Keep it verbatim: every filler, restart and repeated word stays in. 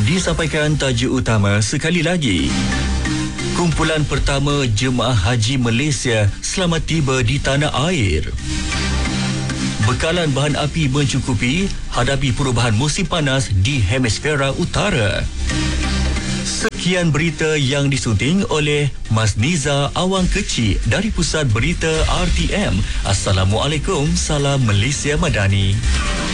Disampaikan tajuk utama sekali lagi. Kumpulan pertama Jemaah Haji Malaysia selamat tiba di tanah air. Bekalan bahan api mencukupi hadapi perubahan musim panas di hemisfera utara. Sekian berita yang disunting oleh Mas Niza Awang Kecil dari Pusat Berita R T M. Assalamualaikum, salam Malaysia Madani.